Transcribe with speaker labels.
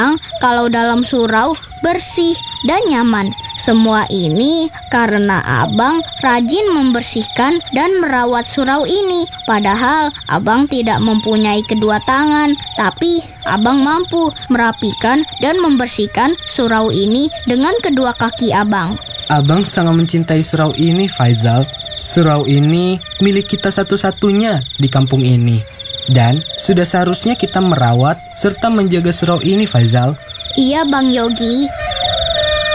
Speaker 1: kalau dalam surau bersih dan nyaman. Semua ini karena Abang rajin membersihkan dan merawat surau ini. Padahal Abang tidak mempunyai kedua tangan, tapi Abang mampu merapikan dan membersihkan surau ini dengan kedua kaki Abang.
Speaker 2: Abang sangat mencintai surau ini, Faizal. Surau ini milik kita satu-satunya di kampung ini. Dan sudah seharusnya kita merawat serta menjaga surau ini, Faizal.
Speaker 1: Iya Bang Yogi,